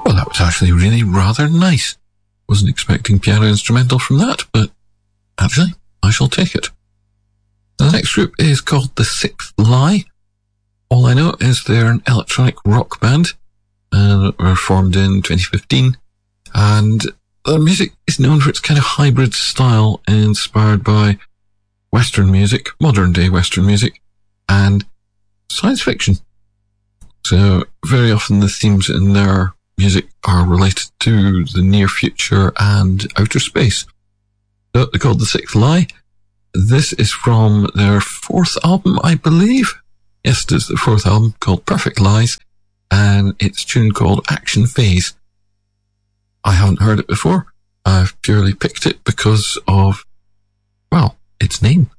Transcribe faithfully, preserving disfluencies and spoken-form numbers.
Well, that was actually really rather nice. Wasn't expecting piano instrumental from that, but actually, I shall take it. The next group is called The Sixth Lie. All I know is they're an electronic rock band, and were formed in twenty fifteen, and their music is known for its kind of hybrid style, inspired by Western music, modern day Western music, and science fiction. So very often the themes in their music are related to the near future and outer space. So they're called The Sixth Lie. This is from their fourth album, I believe. Yes, it is the fourth album, called Perfect Lies, and it's a tune called Action Phase. I haven't heard it before. I've purely picked it because of, well, its name.